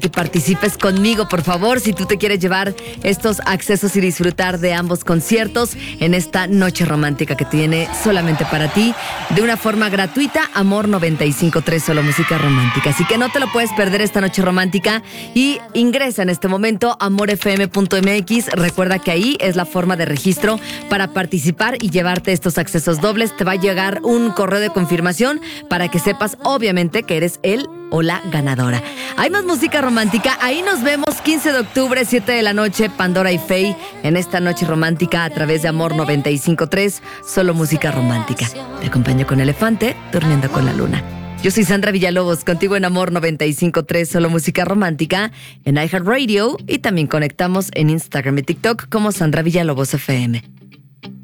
que participes conmigo, por favor, si tú te quieres llevar estos accesos y disfrutar de ambos conciertos en esta noche romántica que tiene solamente para ti, de una forma gratuita, Amor 95.3, solo música romántica. Así que no te lo puedes perder esta noche romántica y ingresa en este momento a amorfm.mx. Recuerda que ahí es la forma de registro para participar y llevarte estos accesos dobles. Te va a llegar un correo de confirmación para que sepas, obviamente, que eres él o la ganadora. Hay más música romántica. Ahí nos vemos 15 de octubre, 7 de la noche, Pandora y Faye, en esta noche romántica a través de Amor 95.3, solo música romántica. Te acompaño con Elefante, durmiendo con la luna. Yo soy Sandra Villalobos, contigo en Amor 95.3, solo música romántica, en iHeartRadio, y también conectamos en Instagram y TikTok como Sandra Villalobos FM.